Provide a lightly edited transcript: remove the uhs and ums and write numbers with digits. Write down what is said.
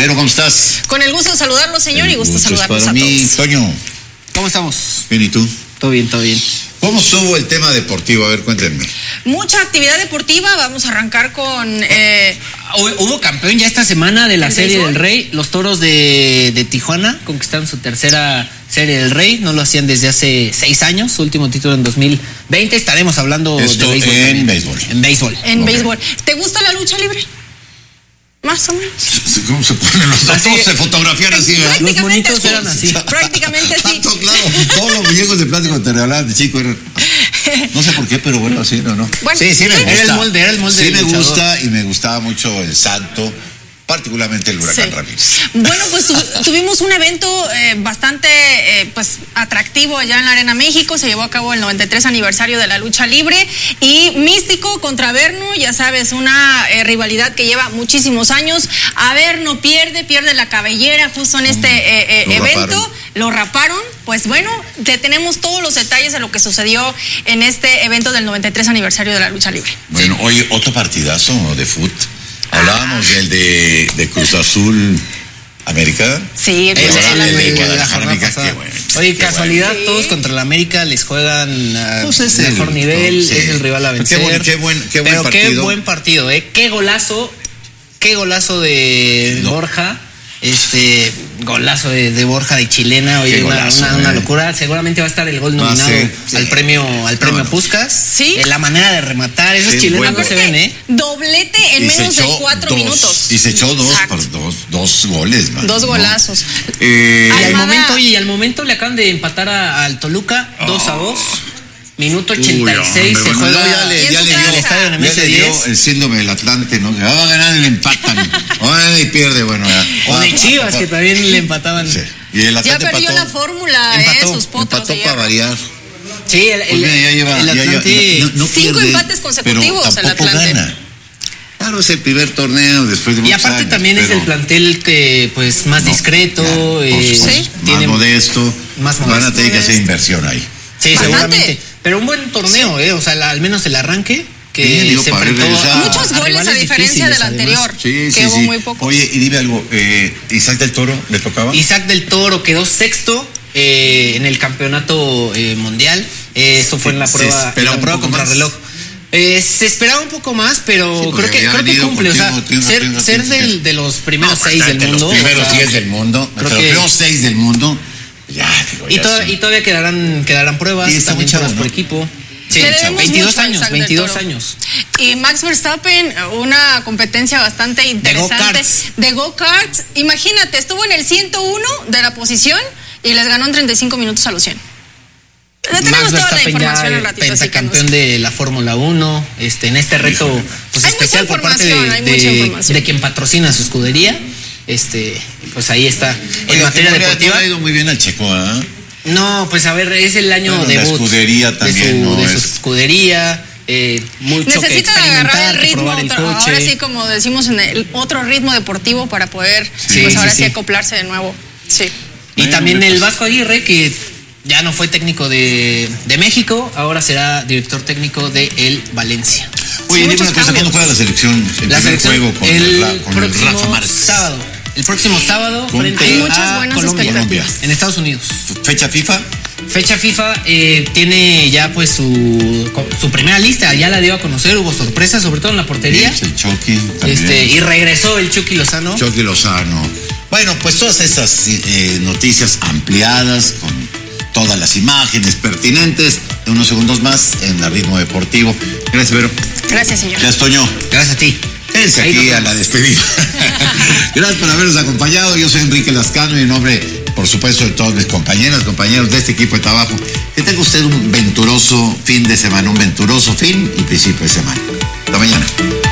Vero, ¿cómo estás? Con el gusto de saludarlo, señor, y gusto saludarlos para a mí. todos. Toño. ¿Cómo estamos? Bien, ¿y tú? Todo bien, todo bien. ¿Cómo estuvo el tema deportivo? A ver, cuéntenme. Mucha actividad deportiva. Vamos a arrancar con... Hubo campeón ya esta semana de la Serie del Rey. Los Toros de Tijuana conquistaron su tercera Serie del Rey. No lo hacían desde hace 6 años. Su último título en 2020. Estaremos hablando esto de béisbol. En béisbol. En béisbol. En béisbol. ¿Te gusta la lucha libre? Más o menos. ¿Cómo se ponen los dos? ¿Cómo se fotografían así? ¿Verdad? Los monitos sí. eran así. Prácticamente sí. Tanto, claro. Todos los muñecos de plástico que te regalaban de chico eran... No sé por qué, pero bueno, así, ¿no? Bueno, sí, me gusta. Era el molde Sí del me luchador. gusta, y me gustaba mucho el Santo, particularmente el Huracán Ramírez. Bueno, pues tuvimos un evento bastante pues atractivo allá en la Arena México. Se llevó a cabo el 93 aniversario de la lucha libre, y Místico contra Averno, ya sabes, una rivalidad que lleva muchísimos años. Averno pierde la cabellera justo en este evento. Lo raparon. Pues bueno, te tenemos todos los detalles de lo que sucedió en este evento del 93 aniversario de la lucha libre. Bueno, oye, otro partidazo de fútbol. Hablábamos del de Cruz Azul América. Sí, el de la Guadalajara jornada América. pasada. Qué bueno. Oye, casualidad, bueno. todos contra la América les juegan Pues es mejor nivel, sí. es el rival a vencer. Qué buen Pero partido. qué buen partido, qué golazo de Borja. Golazo de Borja de chilena, oye, una locura. Seguramente va a estar el gol nominado al premio Puskás. Sí. La manera de rematar, esos chilenos no se ven, Doblete en menos de 4 minutos. Y se echó dos goles, man. 2 golazos. Y al momento le acaban de empatar al Toluca 2-2. Minuto 86 se juega ya le dio el síndrome del Atlante, ¿no? Va a ganar el empatan. Y pierde, bueno. O de Chivas, que también le empataban. Sí. Y el Atlante ya perdió la fórmula, sus potros. Empató para variar. Sí, el Atlante. No 5 pierde, empates consecutivos pero el Atlante. Gana. Claro, es el primer torneo después de muchos Y aparte años, también es el plantel que pues más discreto, más modesto. Van a tener que hacer inversión ahí. Sí, seguramente. Pero un buen torneo, o sea, al menos el arranque que se enfrentó muchos goles a diferencia del anterior, que hubo muy pocos. Oye, y dime algo, ¿Isaac del Toro le tocaba? Isaac del Toro quedó sexto en el campeonato mundial. Esto fue en la prueba contrarreloj. Se esperaba un poco más, pero creo que cumple. O sea, ser de los primeros 6 del mundo. Los primeros 10 del mundo. Los primeros 6 del mundo. Ya, y todavía quedarán pruebas, y también pruebas por equipo. Sí, 22 años. Y Max Verstappen, una competencia bastante interesante de go-karts. Imagínate, estuvo en el 101 de la posición y les ganó en 35 minutos a los 100. Max Verstappen ya pentacampeón de la Fórmula 1, en este reto pues especial por parte de quien patrocina su escudería. Pues ahí está. En materia deportiva ha ido muy bien al Checo, ¿eh? No, pues a ver, es el año debut la escudería también, de su escudería. Mucho necesita que agarrar el ritmo, probar el coche. ahora sí, como decimos, en el otro ritmo deportivo para poder ahora sí acoplarse de nuevo. Sí. Y también el Vasco Aguirre, que ya no fue técnico de México, ahora será director técnico de el Valencia. Oye, dime una cosa, ¿cuándo juega la selección? Juego con el Rafa Márquez. El próximo sábado frente a Colombia, en Estados Unidos. ¿Fecha FIFA? Fecha FIFA tiene ya pues su primera lista, ya la dio a conocer, hubo sorpresas, sobre todo en la portería. El Chucky y regresó el Chucky Lozano. Bueno, pues todas estas noticias ampliadas con todas las imágenes pertinentes en unos segundos más en el Ritmo Deportivo. Gracias, Vero. Gracias, señor. Gracias, Toño. Gracias a ti. Quédense aquí a la despedida. Gracias por habernos acompañado. Yo soy Enrique Lascano y en nombre, por supuesto, de todos mis compañeros de este equipo de trabajo, que tenga usted un venturoso fin de semana, un venturoso fin y principio de semana. Hasta mañana.